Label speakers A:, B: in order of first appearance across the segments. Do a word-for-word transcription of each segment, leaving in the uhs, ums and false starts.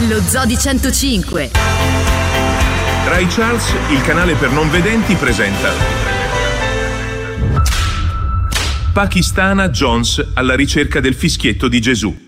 A: Lo Zoo di centocinque.
B: Ray Charles, il canale per non vedenti, presenta Pakistana Jones alla ricerca del fischietto di Gesù.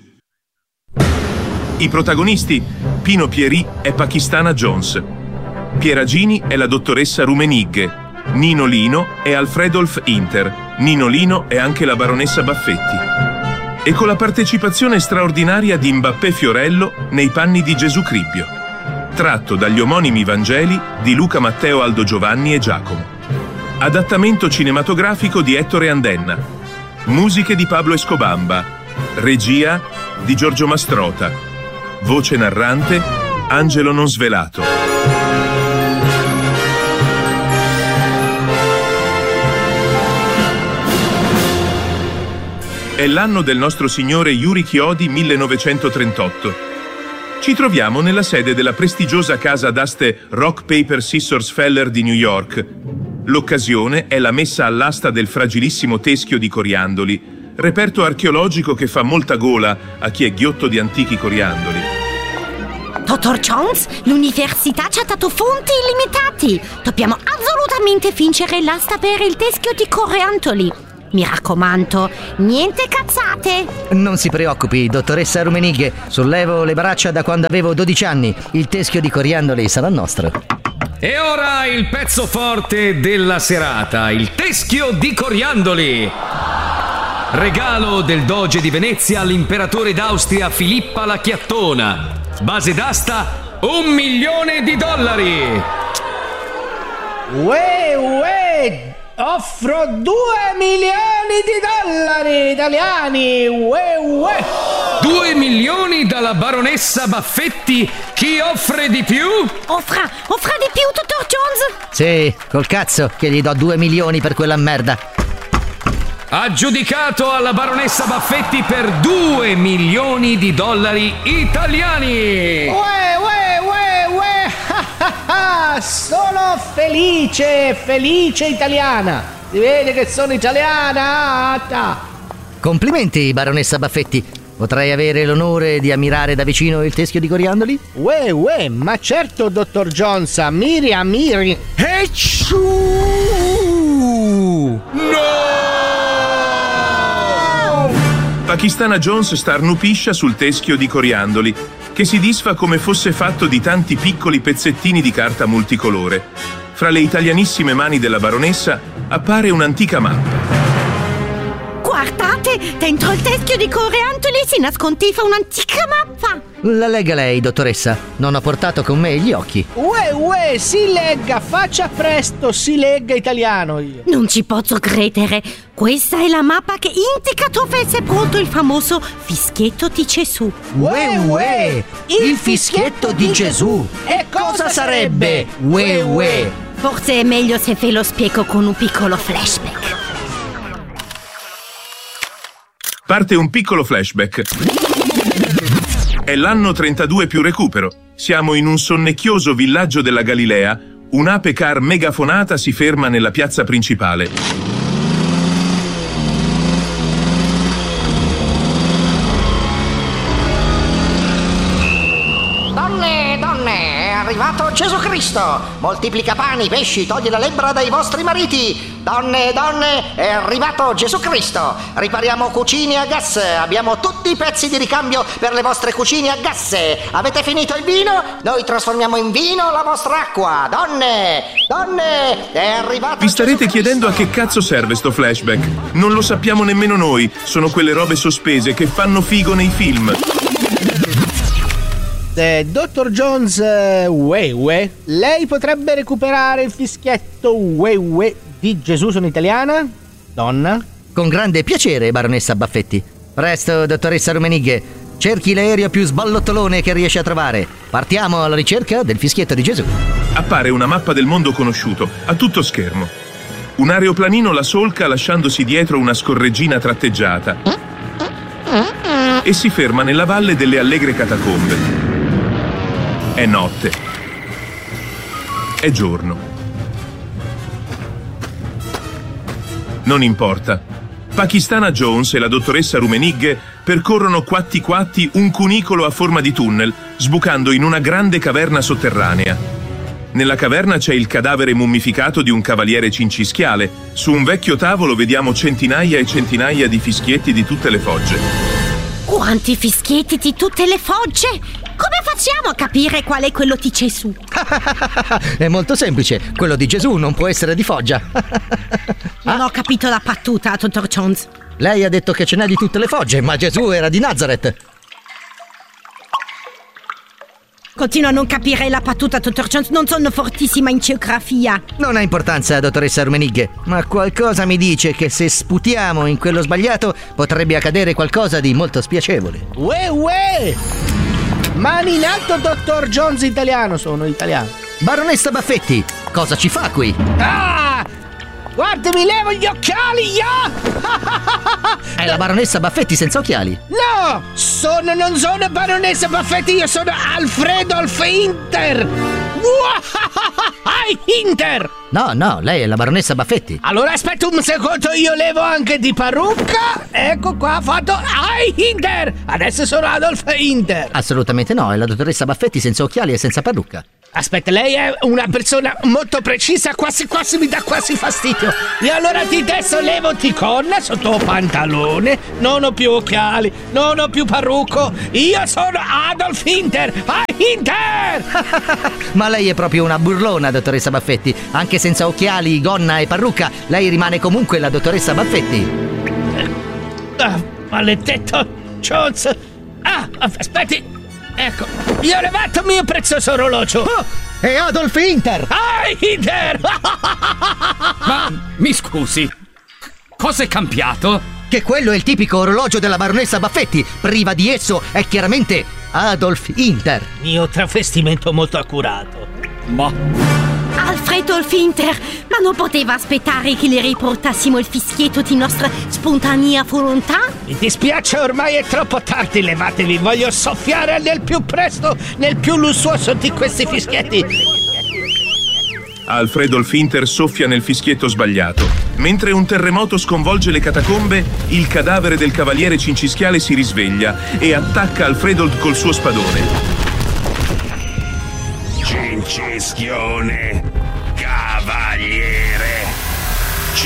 B: I protagonisti: Pino Pieri è Pakistana Jones, Pieragini è la dottoressa Rumenigge, Nino Lino è Alfredolf Inter, Nino Lino è anche la baronessa Baffetti. E con la partecipazione straordinaria di Mbappé Fiorello nei panni di Gesù Cribbio, tratto dagli omonimi Vangeli di Luca Matteo Aldo Giovanni e Giacomo. Adattamento cinematografico di Ettore Andenna. Musiche di Pablo Escobamba. Regia di Giorgio Mastrota. Voce narrante Angelo Nonsvelato. È l'anno del nostro signore Yuri Chiodi millenovecentotrentotto. Ci troviamo nella sede della prestigiosa casa d'aste Rock Paper Scissors Feller di New York. L'occasione è la messa all'asta del fragilissimo teschio di coriandoli, reperto archeologico che fa molta gola a chi è ghiotto di antichi coriandoli.
C: Dottor Jones, l'università ci ha dato fonti illimitati. Dobbiamo assolutamente vincere l'asta per il teschio di coriandoli. Mi raccomando, niente cazzate.
D: Non si preoccupi, dottoressa Rumenigge. Sollevo le braccia da quando avevo dodici anni. Il teschio di coriandoli sarà nostro.
E: E ora il pezzo forte della serata, il teschio di coriandoli. Regalo del Doge di Venezia all'imperatore d'Austria Filippa la Chiattona. Base d'asta un milione di dollari.
F: Uè, uè! Offro due milioni di dollari italiani! Uè, uè!
E: Due milioni dalla baronessa Baffetti? Chi offre di più?
C: Offra, offra di più, dottor Jones?
D: Sì, col cazzo che gli do due milioni per quella merda.
E: Aggiudicato alla baronessa Baffetti per due milioni di dollari italiani!
F: Uè, uè, uè, uè! Sono felice, felice italiana. Si vede che sono italiana.
D: Complimenti, baronessa Baffetti. Potrei avere l'onore di ammirare da vicino il teschio di coriandoli?
F: Uè, uè, ma certo, dottor Jones, ammiri, ammiri.
D: E ciu!
E: No!
B: Pakistana Jones starnupiscia sul teschio di coriandoli, che si disfa come fosse fatto di tanti piccoli pezzettini di carta multicolore. Fra le italianissime mani della baronessa appare un'antica mappa.
C: Guardate, dentro il teschio di coriandoli si nascondeva un'antica mappa.
D: La legga lei, dottoressa. Non ho portato con me gli occhi.
F: Uè, uè, si legga, faccia presto, si legga italiano io.
C: Non ci posso credere. Questa è la mappa che indica dove è sepolto il famoso fischietto di Gesù.
D: Uè, uè, il fischietto di Gesù.
F: E cosa sarebbe?
D: Uè, uè.
C: Forse è meglio se ve lo spiego con un piccolo flashback.
B: Parte un piccolo flashback. È l'anno trentadue più recupero. Siamo in un sonnecchioso villaggio della Galilea. Un'ape car megafonata si ferma nella piazza principale.
G: Donne, donne, è arrivato Gesù Cristo. Moltiplica pani, pesci, toglie la lebbra dai vostri mariti. Donne, donne, è arrivato Gesù Cristo. Ripariamo cucine a gas. Abbiamo tutti i pezzi di ricambio per le vostre cucine a gas. Avete finito il vino? Noi trasformiamo in vino la vostra acqua. Donne, donne, è arrivato
B: Vi starete
G: Gesù
B: chiedendo a
G: Cristo.
B: che cazzo serve sto flashback. Non lo sappiamo nemmeno noi. Sono quelle robe sospese che fanno figo nei film.
F: Eh, dottor Jones, uh, uè, uè, lei potrebbe recuperare il fischietto uè, uè di Gesù sono italiana? Donna?
D: Con grande piacere, baronessa Baffetti. Presto, dottoressa Rumenigge. Cerchi l'aereo più sballottolone che riesce a trovare. Partiamo alla ricerca del fischietto di Gesù.
B: Appare una mappa del mondo conosciuto, a tutto schermo. Un aeroplanino la solca lasciandosi dietro una scorreggina tratteggiata e si ferma nella valle delle Allegre Catacombe. È notte. È giorno. Non importa. Pakistana Jones e la dottoressa Rumenigge percorrono quatti quatti un cunicolo a forma di tunnel, sbucando in una grande caverna sotterranea. Nella caverna c'è il cadavere mummificato di un cavaliere cincischiale. Su un vecchio tavolo vediamo centinaia e centinaia di fischietti di tutte le fogge.
C: Quanti fischietti di tutte le fogge? Come facciamo a capire qual è quello di Gesù?
D: È molto semplice, quello di Gesù non può essere di foggia.
C: Non ho capito la battuta, dottor Jones.
D: Lei ha detto che ce n'è di tutte le fogge, ma Gesù era di Nazareth.
C: Continuo a non capire la battuta, dottor Jones. Non sono fortissima in geografia.
D: Non ha importanza, dottoressa Rummenigge, ma qualcosa mi dice che se sputiamo in quello sbagliato potrebbe accadere qualcosa di molto spiacevole.
F: Uè, uè! Mani in alto, dottor Jones italiano. Sono italiano.
D: Baronessa Baffetti, cosa ci fa qui?
F: Ah! Guarda, mi levo gli occhiali, io!
D: È la baronessa Baffetti senza occhiali.
F: No! Sono, non sono baronessa Baffetti, io sono Alfredo Hinter! Hinter!
D: No, no, lei è la baronessa Baffetti.
F: Allora aspetta un secondo, io levo anche di parrucca. Ecco qua, fatto Hinter! Adesso sono Adolf Hinter.
D: Assolutamente no, è la dottoressa Baffetti senza occhiali e senza parrucca.
F: Aspetta, lei è una persona molto precisa, quasi quasi mi dà quasi fastidio. E allora ti adesso levoti conna sotto pantalone, non ho più occhiali, non ho più parrucco, io sono Adolf Hinter, Hinter!
D: Ma lei è proprio una burlona, dottoressa Baffetti. Anche senza occhiali, gonna e parrucca, lei rimane comunque la dottoressa Baffetti.
F: Ah, maledetto Jones! Ah, aspetti! Ecco, io ho levato il mio prezioso orologio.
D: Oh, è Adolf Hinter!
F: Ah, Hinter!
E: Ma mi scusi, cosa è cambiato?
D: Che quello è il tipico orologio della baronessa Baffetti. Priva di esso è chiaramente Adolf Hinter.
F: Mio travestimento molto accurato.
E: Ma...
C: Alfredo Hinter, ma non poteva aspettare che le riportassimo il fischietto di nostra spontanea volontà?
F: Mi dispiace, ormai è troppo tardi, levatevi, voglio soffiare nel più presto, nel più lussuoso di questi fischietti.
B: Alfredo Hinter soffia nel fischietto sbagliato. Mentre un terremoto sconvolge le catacombe, il cadavere del cavaliere cincischiale si risveglia e attacca Alfredo col suo spadone.
H: Cincischione, cavaliere